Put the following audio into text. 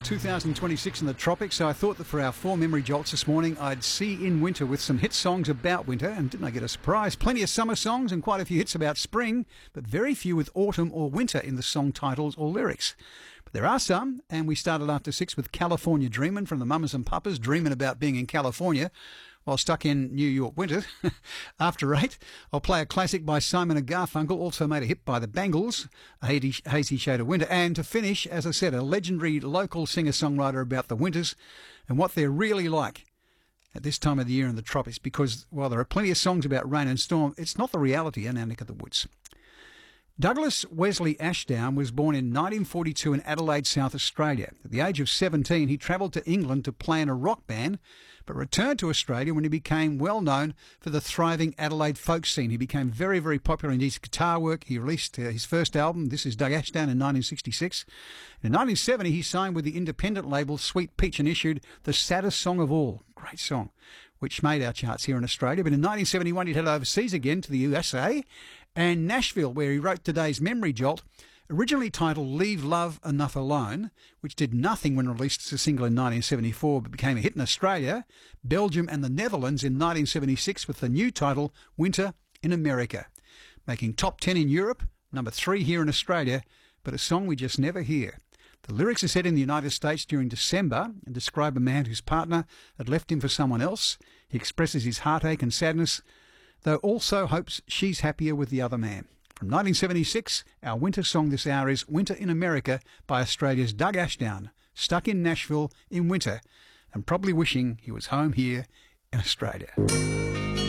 2026 in the tropics, so I thought that for our 4 memory jolts this morning, I'd see in winter with some hit songs about winter, and didn't I get a surprise? Plenty of summer songs and quite a few hits about spring, but very few with autumn or winter in the song titles or lyrics. But there are some, and we started after 6 with California Dreamin' from the Mamas and Papas, dreaming about being in California while stuck in New York winter. After 8, I'll play a classic by Simon and Garfunkel, also made a hit by the Bangles, A Hazy Shade of Winter. And to finish, as I said, a legendary local singer-songwriter about the winters and what they're really like at this time of the year in the tropics, because while there are plenty of songs about rain and storm, it's not the reality in our neck of the woods. Douglas Wesley Ashdown was born in 1942 in Adelaide, South Australia. At the age of 17, he travelled to England to play in a rock band, but returned to Australia when he became well known for the thriving Adelaide folk scene. He became very, very popular in his guitar work. He released his first album, This Is Doug Ashdown, in 1966. In 1970, he signed with the independent label Sweet Peach and issued The Saddest Song of All. Great song, which made our charts here in Australia. But in 1971, he'd head overseas again to the USA and Nashville, where he wrote today's memory jolt, originally titled Leave Love Enough Alone, which did nothing when released as a single in 1974, but became a hit in Australia, Belgium and the Netherlands in 1976 with the new title Winter in America, making top 10 in Europe, number 3 here in Australia, but a song we just never hear. The lyrics are set in the United States during December and describe a man whose partner had left him for someone else. He expresses his heartache and sadness, though also hopes she's happier with the other man. From 1976, our winter song this hour is Winter in America by Australia's Doug Ashdown, stuck in Nashville in winter and probably wishing he was home here in Australia.